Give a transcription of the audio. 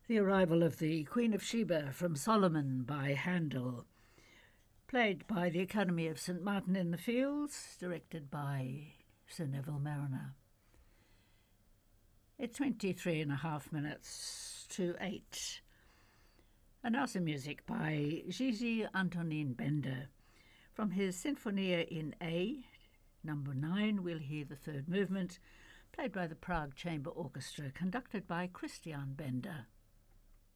The Arrival of the Queen of Sheba from Solomon by Handel, played by the Academy of St Martin in the Fields, directed by Sir Neville Mariner. It's 23 and a half minutes to 8. And now some music by Gigi Antonin Bender. From his Sinfonia in A, number 9, we'll hear the third movement, played by the Prague Chamber Orchestra, conducted by Christian Bender.